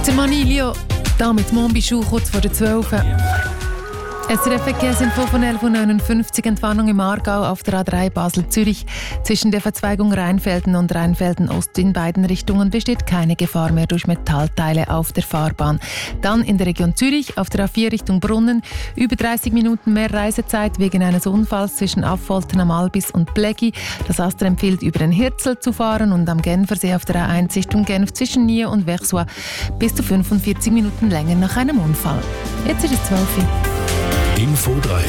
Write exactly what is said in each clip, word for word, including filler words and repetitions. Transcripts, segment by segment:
Der Manilio, da mit Mombi-Schuh kurz vor der zwölf. S R F Verkehrsinfo von elf Uhr neunundfünfzig, Entwarnung im Aargau auf der A drei Basel-Zürich. Zwischen der Verzweigung Rheinfelden und Rheinfelden-Ost in beiden Richtungen besteht keine Gefahr mehr durch Metallteile auf der Fahrbahn. Dann in der Region Zürich auf der A vier Richtung Brunnen über dreißig Minuten mehr Reisezeit wegen eines Unfalls zwischen Affolten am Albis und Plägi. Das Astra empfiehlt, über den Hirzel zu fahren und am Genfersee auf der A eins Richtung Genf zwischen Nier und Versoix bis zu fünfundvierzig Minuten länger nach einem Unfall. Jetzt ist es zwölf Uhr. Info drei.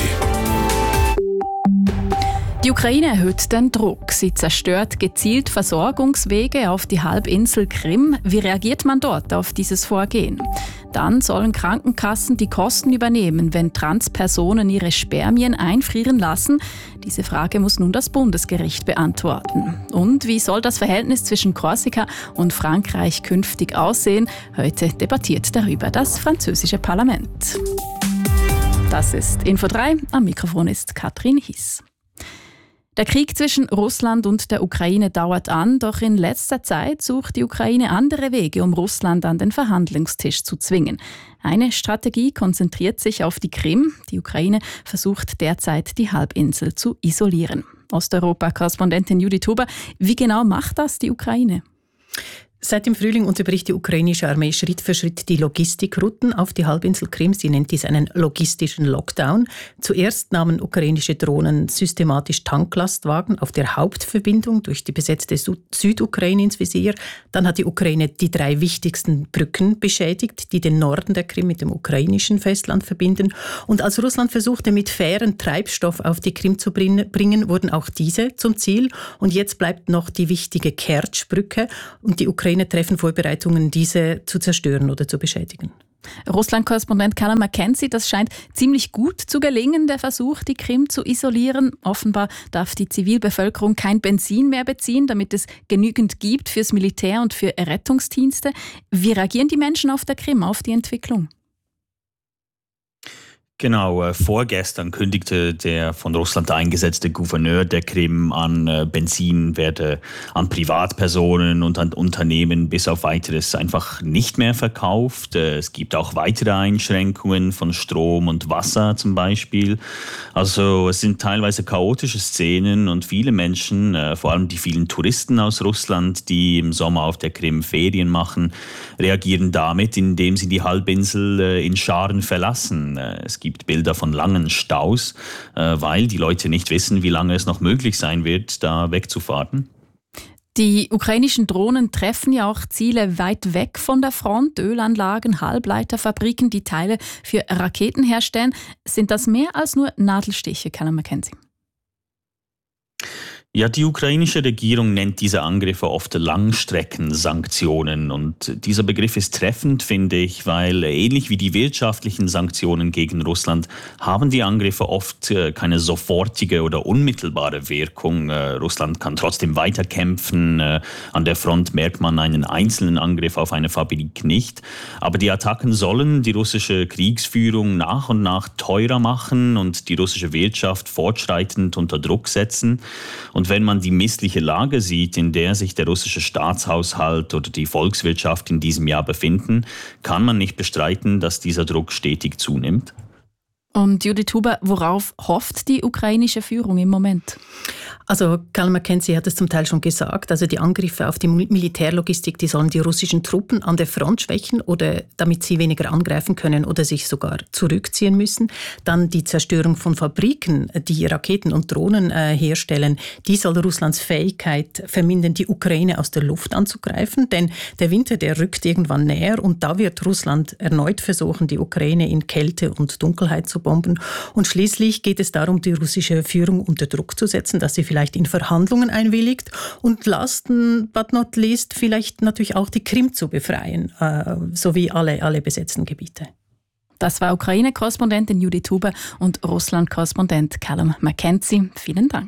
Die Ukraine erhöht den Druck. Sie zerstört gezielt Versorgungswege auf die Halbinsel Krim. Wie reagiert man dort auf dieses Vorgehen? Dann sollen Krankenkassen die Kosten übernehmen, wenn Transpersonen ihre Spermien einfrieren lassen. Diese Frage muss nun das Bundesgericht beantworten. Und wie soll das Verhältnis zwischen Korsika und Frankreich künftig aussehen? Heute debattiert darüber das französische Parlament. Das ist Info drei. Am Mikrofon ist Katrin Hiss. Der Krieg zwischen Russland und der Ukraine dauert an, doch in letzter Zeit sucht die Ukraine andere Wege, um Russland an den Verhandlungstisch zu zwingen. Eine Strategie konzentriert sich auf die Krim. Die Ukraine versucht derzeit, die Halbinsel zu isolieren. Osteuropa-Korrespondentin Judith Huber, wie genau macht das die Ukraine? Seit dem Frühling unterbricht die ukrainische Armee Schritt für Schritt die Logistikrouten auf die Halbinsel Krim. Sie nennt dies einen logistischen Lockdown. Zuerst nahmen ukrainische Drohnen systematisch Tanklastwagen auf der Hauptverbindung durch die besetzte Südukraine ins Visier. Dann hat die Ukraine die drei wichtigsten Brücken beschädigt, die den Norden der Krim mit dem ukrainischen Festland verbinden. Und als Russland versuchte, mit fairen Treibstoff auf die Krim zu bringen, wurden auch diese zum Ziel. Und jetzt bleibt noch die wichtige Kertsch-Brücke und die Ukraine treffen Vorbereitungen, diese zu zerstören oder zu beschädigen. Russland-Korrespondent Callum Mackenzie, das scheint ziemlich gut zu gelingen, der Versuch, die Krim zu isolieren. Offenbar darf die Zivilbevölkerung kein Benzin mehr beziehen, damit es genügend gibt fürs Militär und für Rettungsdienste. Wie reagieren die Menschen auf der Krim auf die Entwicklung? Genau, äh, vorgestern kündigte der von Russland eingesetzte Gouverneur der Krim an, äh, Benzin werde an Privatpersonen und an Unternehmen bis auf Weiteres einfach nicht mehr verkauft. Äh, es gibt auch weitere Einschränkungen von Strom und Wasser zum Beispiel. Also es sind teilweise chaotische Szenen und viele Menschen, äh, vor allem die vielen Touristen aus Russland, die im Sommer auf der Krim Ferien machen, reagieren damit, indem sie die Halbinsel äh, in Scharen verlassen. Äh, es gibt Bilder von langen Staus, äh, weil die Leute nicht wissen, wie lange es noch möglich sein wird, da wegzufahren. Die ukrainischen Drohnen treffen ja auch Ziele weit weg von der Front, Ölanlagen, Halbleiterfabriken, die Teile für Raketen herstellen. Sind das mehr als nur Nadelstiche, Callum Mackenzie? Ja, die ukrainische Regierung nennt diese Angriffe oft Langstreckensanktionen und dieser Begriff ist treffend, finde ich, weil ähnlich wie die wirtschaftlichen Sanktionen gegen Russland haben die Angriffe oft keine sofortige oder unmittelbare Wirkung. Russland kann trotzdem weiterkämpfen. An der Front merkt man einen einzelnen Angriff auf eine Fabrik nicht. Aber die Attacken sollen die russische Kriegsführung nach und nach teurer machen und die russische Wirtschaft fortschreitend unter Druck setzen. Und wenn man die missliche Lage sieht, in der sich der russische Staatshaushalt oder die Volkswirtschaft in diesem Jahr befinden, kann man nicht bestreiten, dass dieser Druck stetig zunimmt. Und Judith Huber, worauf hofft die ukrainische Führung im Moment? Also Callum Mackenzie hat es zum Teil schon gesagt, also die Angriffe auf die Militärlogistik, die sollen die russischen Truppen an der Front schwächen oder damit sie weniger angreifen können oder sich sogar zurückziehen müssen. Dann die Zerstörung von Fabriken, die Raketen und Drohnen äh, herstellen, die soll Russlands Fähigkeit vermindern, die Ukraine aus der Luft anzugreifen, denn der Winter, der rückt irgendwann näher und da wird Russland erneut versuchen, die Ukraine in Kälte und Dunkelheit zu bomben. Und schließlich geht es darum, die russische Führung unter Druck zu setzen, dass sie vielleicht in Verhandlungen einwilligt und last but not least vielleicht natürlich auch die Krim zu befreien, äh, sowie alle, alle besetzten Gebiete. Das war Ukraine-Korrespondentin Judith Huber und Russland-Korrespondent Callum Mackenzie. Vielen Dank.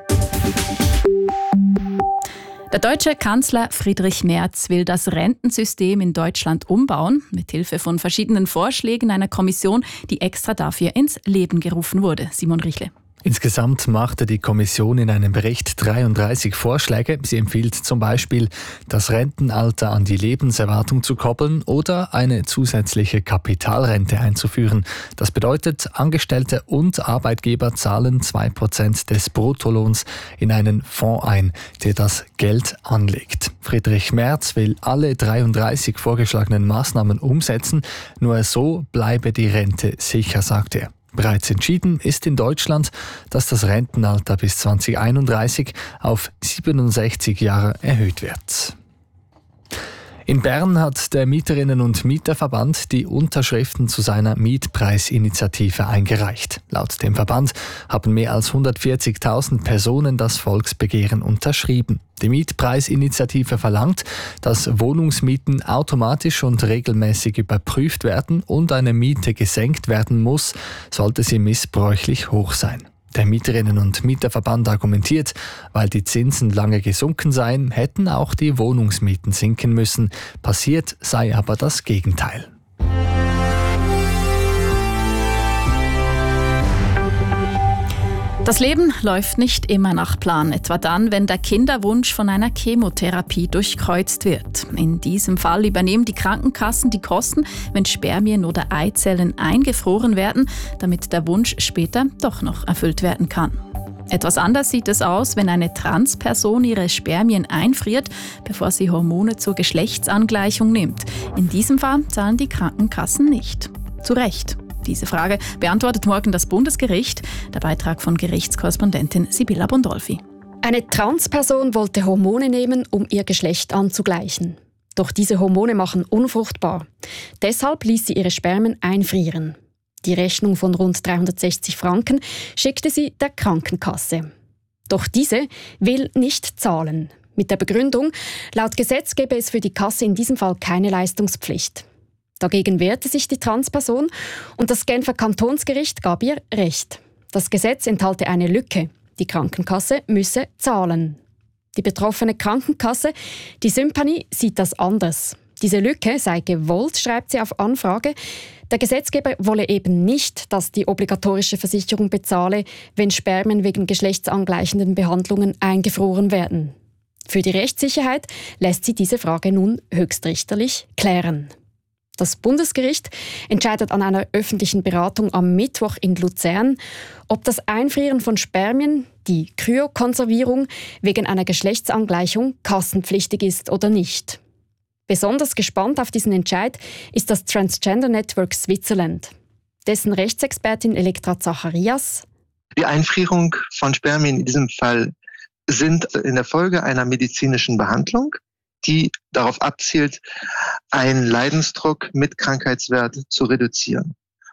Der deutsche Kanzler Friedrich Merz will das Rentensystem in Deutschland umbauen, mithilfe von verschiedenen Vorschlägen einer Kommission, die extra dafür ins Leben gerufen wurde. Simon Richle. Insgesamt machte die Kommission in einem Bericht dreiunddreißig Vorschläge. Sie empfiehlt zum Beispiel, das Rentenalter an die Lebenserwartung zu koppeln oder eine zusätzliche Kapitalrente einzuführen. Das bedeutet, Angestellte und Arbeitgeber zahlen zwei Prozent des Bruttolohns in einen Fonds ein, der das Geld anlegt. Friedrich Merz will alle dreiunddreißig vorgeschlagenen Maßnahmen umsetzen. Nur so bleibe die Rente sicher, sagt er. Bereits entschieden ist in Deutschland, dass das Rentenalter bis zweitausendeinunddreißig auf siebenundsechzig Jahre erhöht wird. In Bern hat der Mieterinnen- und Mieterverband die Unterschriften zu seiner Mietpreisinitiative eingereicht. Laut dem Verband haben mehr als hundertvierzigtausend Personen das Volksbegehren unterschrieben. Die Mietpreisinitiative verlangt, dass Wohnungsmieten automatisch und regelmäßig überprüft werden und eine Miete gesenkt werden muss, sollte sie missbräuchlich hoch sein. Der Mieterinnen- und Mieterverband argumentiert, weil die Zinsen lange gesunken seien, hätten auch die Wohnungsmieten sinken müssen. Passiert sei aber das Gegenteil. Das Leben läuft nicht immer nach Plan, etwa dann, wenn der Kinderwunsch von einer Chemotherapie durchkreuzt wird. In diesem Fall übernehmen die Krankenkassen die Kosten, wenn Spermien oder Eizellen eingefroren werden, damit der Wunsch später doch noch erfüllt werden kann. Etwas anders sieht es aus, wenn eine Transperson ihre Spermien einfriert, bevor sie Hormone zur Geschlechtsangleichung nimmt. In diesem Fall zahlen die Krankenkassen nicht. Zu Recht. Diese Frage beantwortet morgen das Bundesgericht. Der Beitrag von Gerichtskorrespondentin Sibylla Bondolfi. Eine Transperson wollte Hormone nehmen, um ihr Geschlecht anzugleichen. Doch diese Hormone machen unfruchtbar. Deshalb ließ sie ihre Spermien einfrieren. Die Rechnung von rund dreihundertsechzig Franken schickte sie der Krankenkasse. Doch diese will nicht zahlen. Mit der Begründung, laut Gesetz gäbe es für die Kasse in diesem Fall keine Leistungspflicht. Dagegen wehrte sich die Transperson und das Genfer Kantonsgericht gab ihr Recht. Das Gesetz enthalte eine Lücke. Die Krankenkasse müsse zahlen. Die betroffene Krankenkasse, die Sympanie, sieht das anders. Diese Lücke sei gewollt, schreibt sie auf Anfrage. Der Gesetzgeber wolle eben nicht, dass die obligatorische Versicherung bezahle, wenn Spermien wegen geschlechtsangleichenden Behandlungen eingefroren werden. Für die Rechtssicherheit lässt sie diese Frage nun höchstrichterlich klären. Das Bundesgericht entscheidet an einer öffentlichen Beratung am Mittwoch in Luzern, ob das Einfrieren von Spermien, die Kryokonservierung, wegen einer Geschlechtsangleichung kassenpflichtig ist oder nicht. Besonders gespannt auf diesen Entscheid ist das Transgender Network Switzerland. Dessen Rechtsexpertin Elektra Zacharias. Die Einfrierung von Spermien in diesem Fall sind in der Folge einer medizinischen Behandlung, die darauf abzielt, einen Leidensdruck mit Krankheitswert zu reduzieren.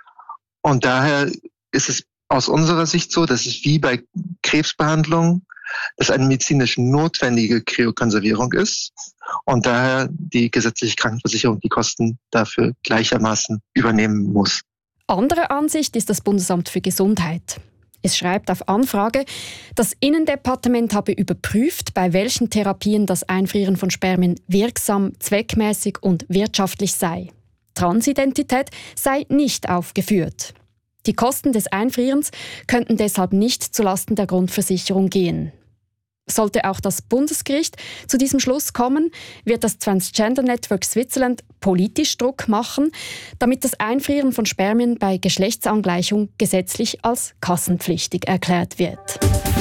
Und daher ist es aus unserer Sicht so, dass es wie bei Krebsbehandlung, dass eine medizinisch notwendige Kryokonservierung ist und daher die gesetzliche Krankenversicherung die Kosten dafür gleichermaßen übernehmen muss. Andere Ansicht ist das Bundesamt für Gesundheit. Es schreibt auf Anfrage, das Innendepartement habe überprüft, bei welchen Therapien das Einfrieren von Spermien wirksam, zweckmäßig und wirtschaftlich sei. Transidentität sei nicht aufgeführt. Die Kosten des Einfrierens könnten deshalb nicht zulasten der Grundversicherung gehen. Sollte auch das Bundesgericht zu diesem Schluss kommen, wird das Transgender Network Switzerland politisch Druck machen, damit das Einfrieren von Spermien bei Geschlechtsangleichung gesetzlich als kassenpflichtig erklärt wird.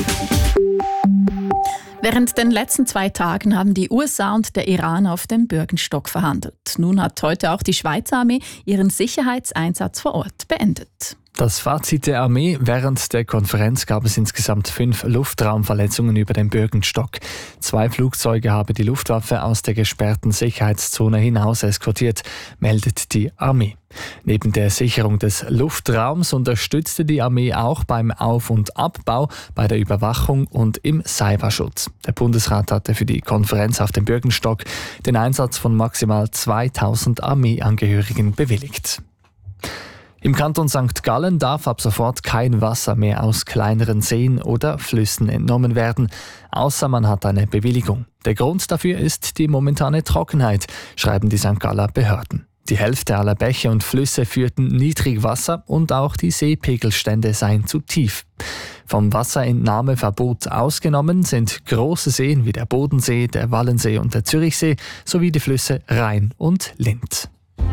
Während den letzten zwei Tagen haben die U S A und der Iran auf dem Bürgenstock verhandelt. Nun hat heute auch die Schweizer Armee ihren Sicherheitseinsatz vor Ort beendet. Das Fazit der Armee: Während der Konferenz gab es insgesamt fünf Luftraumverletzungen über den Bürgenstock. Zwei Flugzeuge habe die Luftwaffe aus der gesperrten Sicherheitszone hinaus eskortiert, meldet die Armee. Neben der Sicherung des Luftraums unterstützte die Armee auch beim Auf- und Abbau, bei der Überwachung und im Cyberschutz. Der Bundesrat hatte für die Konferenz auf dem Bürgenstock den Einsatz von maximal zweitausend Armeeangehörigen bewilligt. Im Kanton Sankt Gallen darf ab sofort kein Wasser mehr aus kleineren Seen oder Flüssen entnommen werden, außer man hat eine Bewilligung. Der Grund dafür ist die momentane Trockenheit, schreiben die Sankt Galler Behörden. Die Hälfte aller Bäche und Flüsse führten Niedrigwasser und auch die Seepegelstände seien zu tief. Vom Wasserentnahmeverbot ausgenommen sind große Seen wie der Bodensee, der Wallensee und der Zürichsee sowie die Flüsse Rhein und Linth.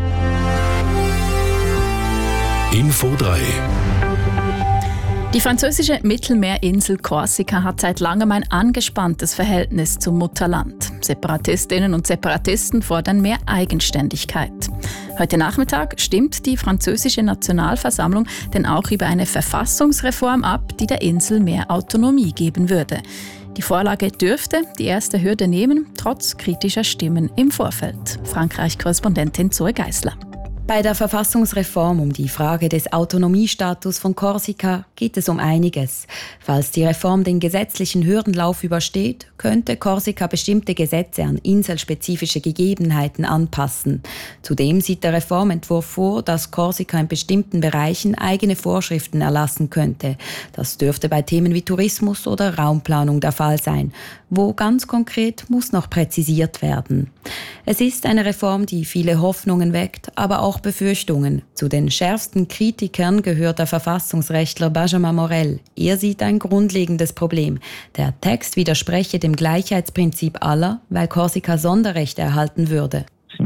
Info drei. Die französische Mittelmeerinsel Korsika hat seit langem ein angespanntes Verhältnis zum Mutterland. Separatistinnen und Separatisten fordern mehr Eigenständigkeit. Heute Nachmittag stimmt die französische Nationalversammlung denn auch über eine Verfassungsreform ab, die der Insel mehr Autonomie geben würde. Die Vorlage dürfte die erste Hürde nehmen, trotz kritischer Stimmen im Vorfeld. Frankreich-Korrespondentin Zoe Geisler. Bei der Verfassungsreform um die Frage des Autonomiestatus von Korsika geht es um einiges. Falls die Reform den gesetzlichen Hürdenlauf übersteht, könnte Korsika bestimmte Gesetze an inselspezifische Gegebenheiten anpassen. Zudem sieht der Reformentwurf vor, dass Korsika in bestimmten Bereichen eigene Vorschriften erlassen könnte. Das dürfte bei Themen wie Tourismus oder Raumplanung der Fall sein. Wo ganz konkret muss noch präzisiert werden. Es ist eine Reform, die viele Hoffnungen weckt, aber auch Befürchtungen. Zu den schärfsten Kritikern gehört der Verfassungsrechtler Benjamin Morel. Er sieht ein grundlegendes Problem. Der Text widerspreche dem Gleichheitsprinzip aller, weil Korsika Sonderrechte erhalten würde.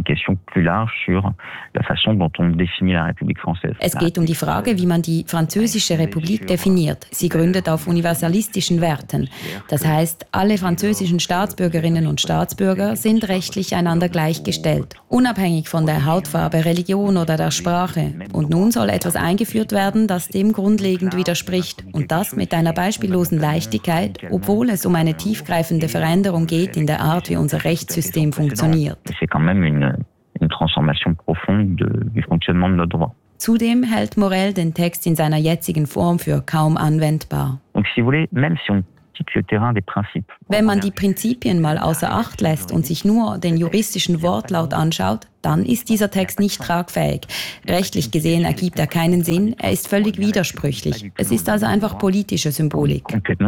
Es geht um die Frage, wie man die französische Republik definiert. Sie gründet auf universalistischen Werten. Das heißt, alle französischen Staatsbürgerinnen und Staatsbürger sind rechtlich einander gleichgestellt, unabhängig von der Hautfarbe, Religion oder der Sprache. Und nun soll etwas eingeführt werden, das dem grundlegend widerspricht. Und das mit einer beispiellosen Leichtigkeit, obwohl es um eine tiefgreifende Veränderung geht in der Art, wie unser Rechtssystem funktioniert. Une transformation profonde de, du fonctionnement de notre droit. Zudem hält Morel den Text in seiner jetzigen Form für kaum anwendbar. Donc, si vous voulez, même si on Wenn man die Prinzipien mal außer Acht lässt und sich nur den juristischen Wortlaut anschaut, dann ist dieser Text nicht tragfähig. Rechtlich gesehen ergibt er keinen Sinn, er ist völlig widersprüchlich. Es ist also einfach politische Symbolik.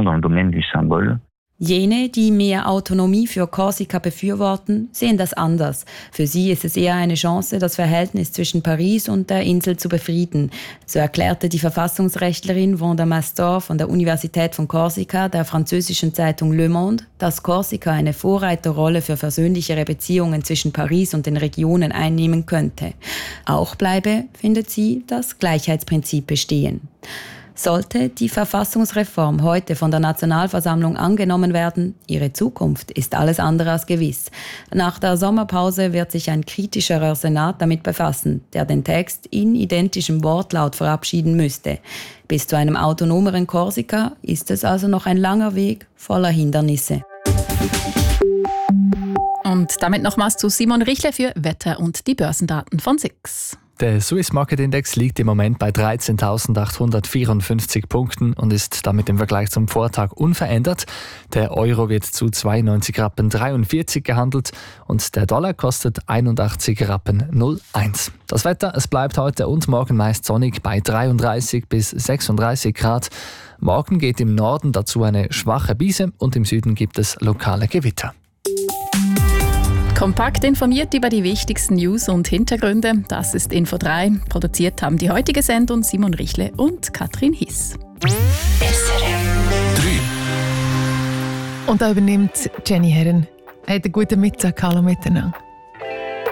Jene, die mehr Autonomie für Korsika befürworten, sehen das anders. Für sie ist es eher eine Chance, das Verhältnis zwischen Paris und der Insel zu befrieden. So erklärte die Verfassungsrechtlerin Wanda Mastor von der Universität von Korsika der französischen Zeitung Le Monde, dass Korsika eine Vorreiterrolle für versöhnlichere Beziehungen zwischen Paris und den Regionen einnehmen könnte. Auch bleibe, findet sie, das Gleichheitsprinzip bestehen. Sollte die Verfassungsreform heute von der Nationalversammlung angenommen werden, ihre Zukunft ist alles andere als gewiss. Nach der Sommerpause wird sich ein kritischerer Senat damit befassen, der den Text in identischem Wortlaut verabschieden müsste. Bis zu einem autonomeren Korsika ist es also noch ein langer Weg voller Hindernisse. Und damit nochmals zu Simon Richle für Wetter und die Börsendaten von S I X. Der Swiss Market Index liegt im Moment bei dreizehntausendachthundertvierundfünfzig Punkten und ist damit im Vergleich zum Vortag unverändert. Der Euro wird zu zweiundneunzig Rappen dreiundvierzig gehandelt und der Dollar kostet einundachtzig Rappen null eins. Das Wetter, es bleibt heute und morgen meist sonnig bei dreiunddreißig bis sechsunddreißig Grad. Morgen geht im Norden dazu eine schwache Brise und im Süden gibt es lokale Gewitter. Kompakt informiert über die wichtigsten News und Hintergründe. Das ist Info drei. Produziert haben die heutige Sendung Simon Richle und Katrin Hiss. drei. Und da übernimmt Jenny Herren. Habt einen guten Mittag, hallo miteinander.